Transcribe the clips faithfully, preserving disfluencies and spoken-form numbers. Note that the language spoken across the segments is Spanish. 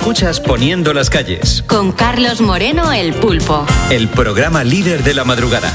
escuchas Poniendo las calles. Con Carlos Moreno, el Pulpo. El programa líder de la madrugada.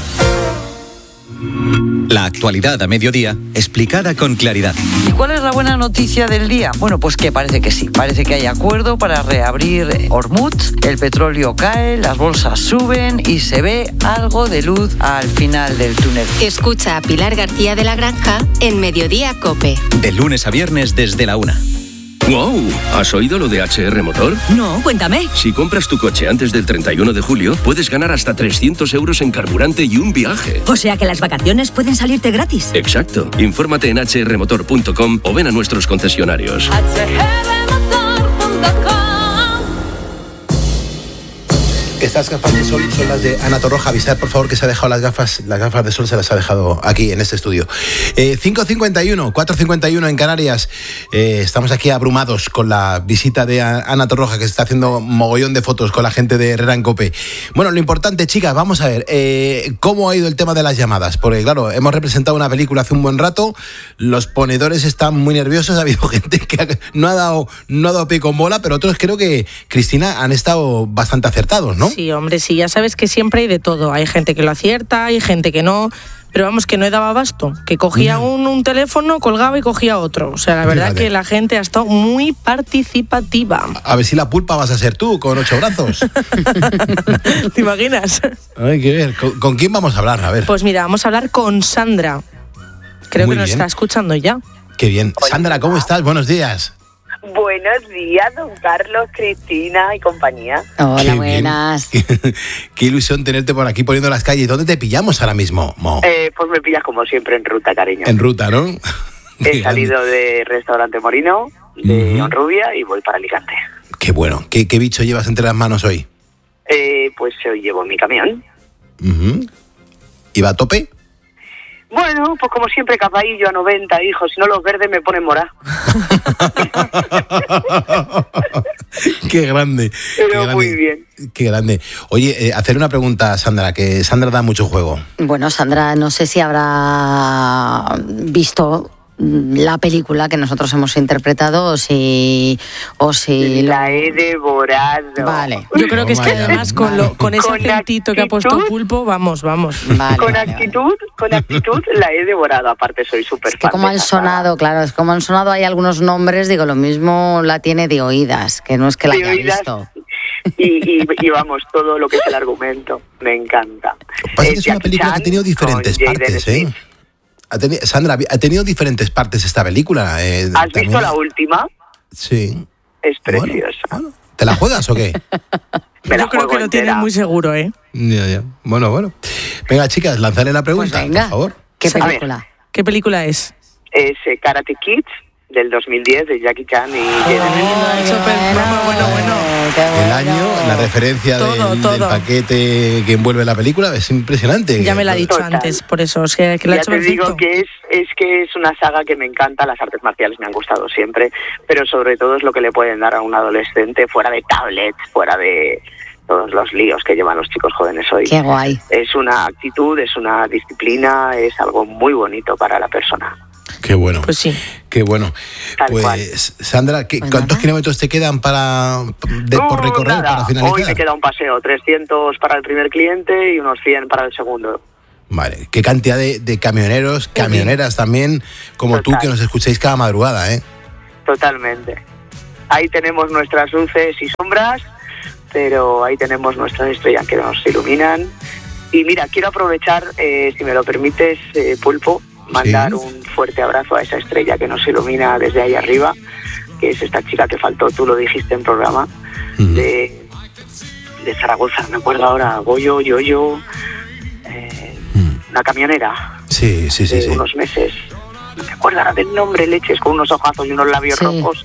La actualidad a mediodía, explicada con claridad. ¿Y cuál es la buena noticia del día? Bueno, pues que parece que sí. Parece que hay acuerdo para reabrir Hormuz, el petróleo cae, las bolsas suben y se ve algo de luz al final del túnel. Escucha a Pilar García de la Granja en Mediodía COPE. De lunes a viernes desde la una. ¡Wow! ¿Has oído lo de H R Motor? No, cuéntame. Si compras tu coche antes del treinta y uno de julio, puedes ganar hasta trescientos euros en carburante y un viaje. O sea que las vacaciones pueden salirte gratis. Exacto. Infórmate en hache erre motor punto com o ven a nuestros concesionarios. hache erre motor punto com. Estas gafas de sol son las de Ana Torroja. Avisad, por favor, que se ha dejado las gafas, las gafas de sol se las ha dejado aquí en este estudio. Eh, cinco cincuenta y uno, cuatro cincuenta y uno en Canarias. Eh, estamos aquí abrumados con la visita de Ana Torroja, que se está haciendo mogollón de fotos con la gente de Herrera en Cope. Bueno, lo importante, chicas, vamos a ver, eh, ¿cómo ha ido el tema de las llamadas? Porque, claro, hemos representado una película hace un buen rato, los ponedores están muy nerviosos, ha habido gente que no ha dado, no ha dado pie con bola, pero otros creo que, Cristina, han estado bastante acertados, ¿no? Sí, hombre, sí, ya sabes que siempre hay de todo. Hay gente que lo acierta, hay gente que no, pero vamos, que no he dado abasto. Que cogía un, un teléfono, colgaba y cogía otro. O sea, la verdad Fíjate. que la gente ha estado muy participativa. A ver si la pulpa vas a ser tú, con ocho brazos. ¿Te imaginas? Hay que ver. ¿Con, ¿Con quién vamos a hablar? A ver. Pues mira, vamos a hablar con Sandra. Creo Muy que nos bien. está escuchando ya. Qué bien. Hola. Sandra, ¿cómo estás? Buenos días. Buenos días, don Carlos, Cristina y compañía. Hola, Qué buenas. Qué, qué ilusión tenerte por aquí poniendo las calles. ¿Dónde te pillamos ahora mismo, Mo? Eh, pues me pillas como siempre en ruta, cariño. En ruta, ¿no? He salido de Restaurante Morino, de Uh-huh. Honrubia, y voy para Alicante. Qué bueno. ¿Qué, qué bicho llevas entre las manos hoy? Eh, pues hoy llevo mi camión. Uh-huh. ¿Iba a tope? Bueno, pues como siempre, capaillo a noventa, hijo. Si no, los verdes me ponen morá. Qué grande. Pero qué grande, muy bien. Qué grande. Oye, eh, hacer una pregunta, Sandra, que Sandra da mucho juego. Bueno, Sandra, no sé si habrá visto la película que nosotros hemos interpretado o si... O si La he devorado. Vale. Yo creo que es que Vale, además con, lo, con ese Con acentito que ha puesto actitud. Pulpo, vamos, vamos. Vale, Con vale, actitud, con actitud la he devorado. Aparte soy súper Es que como han sonado, claro, es como han sonado, hay algunos nombres, digo, lo mismo la tiene de oídas, que no es que la De haya oídas. visto. Y, y, y vamos, todo lo que es el argumento. Me encanta. Pasa Eh, que es una Jackie película que Chan ha tenido diferentes con Jaden partes, Smith. ¿eh? Ha teni- Sandra, ha tenido diferentes partes esta película. Eh, ¿Has también- visto la última? Sí. Es Bueno, preciosa. bueno. ¿Te la juegas o qué? Me la Yo creo juego que lo entera. tienes muy seguro, ¿eh? Ya, ya. Bueno, bueno. Venga, chicas, lanzaré la Pues pregunta, venga, por favor. ¿qué A ver. película? ¿Qué película es? Es eh, Karate Kids del dos mil diez de Jackie Chan y Jaden Smith. ha hecho per- bueno, bueno, bueno. Qué El bueno. año, la referencia Todo, del, todo. del paquete que envuelve la película es impresionante. Ya me la ha dicho Total. antes, por eso, o sea, que la ha Ya hecho te perfecto. digo que es, es que es una saga que me encanta, las artes marciales me han gustado siempre, pero sobre todo es lo que le pueden dar a un adolescente fuera de tablets, fuera de todos los líos que llevan los chicos jóvenes hoy. Qué guay. Es una actitud, es una disciplina, es algo muy bonito para la persona. Qué bueno. Pues sí. Qué bueno. Tal Pues, cual. Sandra, ¿qué- Pues ¿cuántos nada. kilómetros te quedan para de, por Uh, recorrer, nada, para finalizar? Hoy me queda un paseo, trescientos para el primer cliente y unos cien para el segundo. Vale, qué cantidad de, de camioneros, camioneras también, como tú, Total. que nos escucháis cada madrugada, ¿eh? Totalmente. Ahí tenemos nuestras luces y sombras, pero ahí tenemos nuestras estrellas que nos iluminan. Y mira, quiero aprovechar, eh, si me lo permites, eh, Pulpo, mandar Sí. un fuerte abrazo a esa estrella que nos ilumina desde ahí arriba, que es esta chica que faltó, tú lo dijiste en programa, Ujú. de, de Zaragoza, me acuerdo ahora, Goyo, Yoyo, eh, una camionera Sí, sí, sí, de sí. unos meses. No me acuerdo ahora del nombre, leches, con unos ojazos y unos labios Sí. rojos.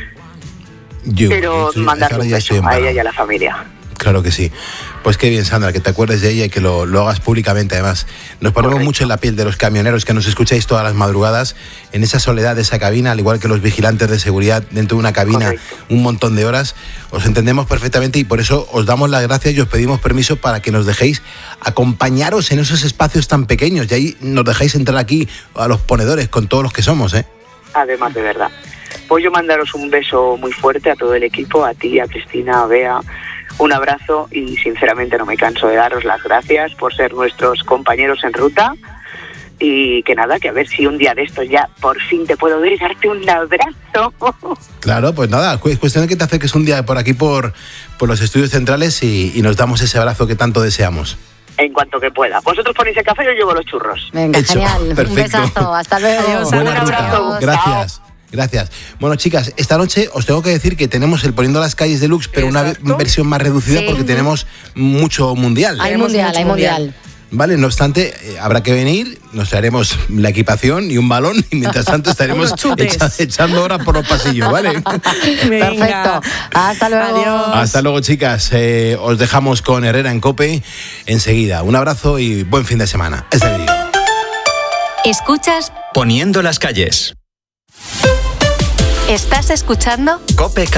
Yo, Pero estoy- mandarle ahora un ya estoy beso a embalado. ella y a la familia. Claro que sí. Pues qué bien, Sandra, que te acuerdes de ella y que lo, lo hagas públicamente. Además, nos ponemos Correcto. mucho en la piel de los camioneros que nos escucháis todas las madrugadas, en esa soledad de esa cabina, al igual que los vigilantes de seguridad dentro de una cabina, Correcto. un montón de horas. Os entendemos perfectamente y por eso os damos las gracias y os pedimos permiso para que nos dejéis acompañaros en esos espacios tan pequeños. Y ahí nos dejáis entrar aquí a los ponedores con todos los que somos, ¿eh? Además, de verdad. pues yo mandaros un beso muy fuerte a todo el equipo, a ti, a Cristina, a Bea, un abrazo y sinceramente no me canso de daros las gracias por ser nuestros compañeros en ruta y que nada, que a ver si un día de estos ya por fin te puedo ver y darte un abrazo. Claro, pues nada, cu- cuestión de que te acerques un día por aquí por, por los estudios centrales y, y nos damos ese abrazo que tanto deseamos. En cuanto que pueda. Vosotros ponéis el café y yo llevo los churros. Venga, Hecho. genial. Perfecto. Un besazo. Hasta luego. Adiós, Buena un ruta. abrazo. Gracias. Gracias. Bueno, chicas, esta noche os tengo que decir que tenemos el Poniendo las Calles Deluxe, pero una ve- Exacto. versión más reducida Sí. porque tenemos mucho mundial. Hay Tenemos mundial, mucho hay mundial. Vale, no obstante, eh, habrá que venir, nos traeremos la equipación y un balón y mientras tanto estaremos Unos chutes. echa- echando horas por los pasillos, ¿vale? Venga. Perfecto. Hasta luego. Adiós. Hasta luego, chicas. Eh, os dejamos con Herrera en COPE enseguida. Un abrazo y buen fin de semana. Es de vídeo. Escuchas, Poniendo las calles. estás escuchando COPE